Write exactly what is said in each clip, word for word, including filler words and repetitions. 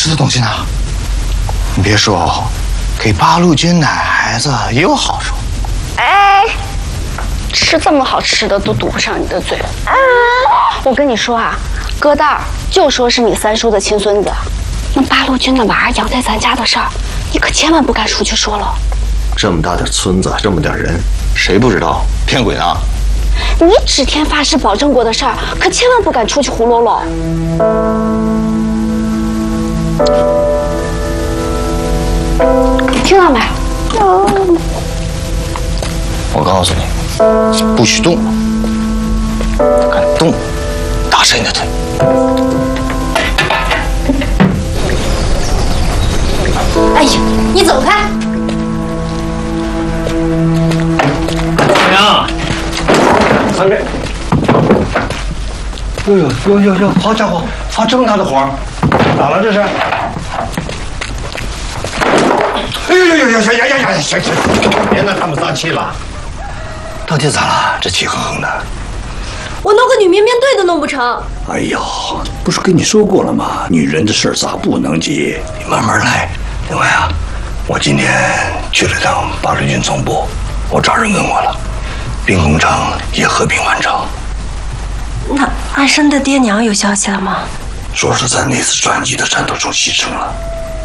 吃的东西呢？你别说，给八路军奶孩子也有好处。 哎，吃这么好吃的都堵不上你的嘴。我跟你说啊，疙瘩就说是你三叔的亲孙子，那八路军的娃养在咱家的事儿，你可千万不敢出去说了。 这么大点村子，这么点人，谁不知道？骗鬼呢！ 你指天发誓保证过的事儿，可千万不敢出去胡啰啰。听到没？ 我告诉你，不许动，敢动，打折你的腿。 哎呀，你走开！ 娘，三位。呦呦呦呦呦！好家伙，发这么大的火，咋了这是？哎呦呦呦呦！呀呀呀！行行，别拿他们撒气了。到底咋了？这气哼哼的。 我弄个女面面对都弄不成。 哎呀，不是跟你说过了吗？女人的事咋不能急？你慢慢来。另外啊，我今天去了趟八路军总部，我找人问我了，兵工厂也合并完成。 那安生的爹娘有消息了吗？ 说是在那次转机的战斗中牺牲了。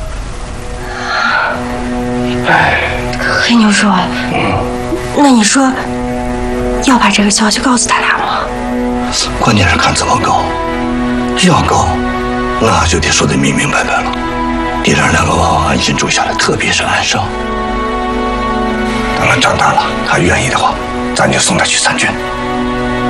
哎， 黑牛叔，嗯，那你说要把这个消息告诉他俩吗？ 关键是看怎么告。要告，那就得说得明明白白了。爹娘两个娃娃安心住下来，特别是安生。等他长大了，他愿意的话，咱就送他去参军。